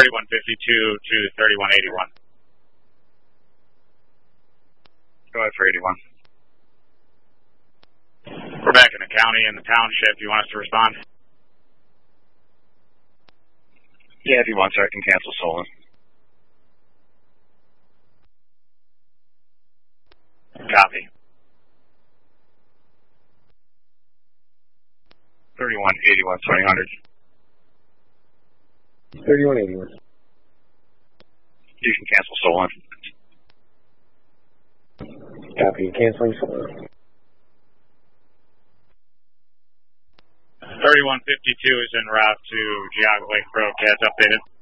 3152 to 3181. Go ahead for 81. We're back in the county and the township. You want us to respond? Yeah, if you want, sir, I can cancel Solon. Copy. 3181, 2000. 3181. You can cancel Solon. Copy. Canceling Solon. 3152 is en route to Geauga Lake Road. CAD's updated.